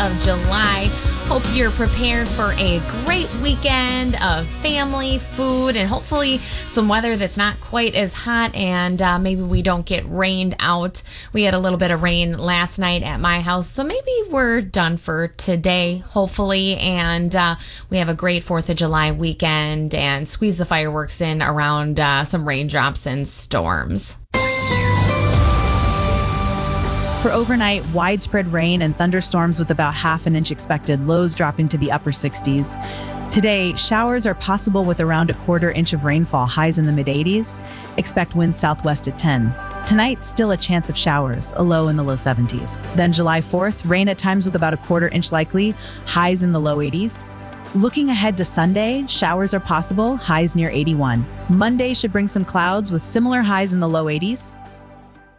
of July. Hope you're prepared for a great weekend of family, food, and hopefully some weather that's not quite as hot, and maybe we don't get rained out. We had a little bit of rain last night at my house, so maybe we're done for today, hopefully, and we have a great 4th of July weekend and squeeze the fireworks in around some raindrops and storms. For overnight, widespread rain and thunderstorms with about half an inch expected, lows dropping to the upper 60s. Today, showers are possible with around a quarter inch of rainfall, highs in the mid-80s. Expect winds southwest at 10. Tonight, still a chance of showers, a low in the low 70s. Then July 4th, rain at times with about a quarter inch likely, highs in the low 80s. Looking ahead to Sunday, showers are possible, highs near 81. Monday should bring some clouds with similar highs in the low 80s.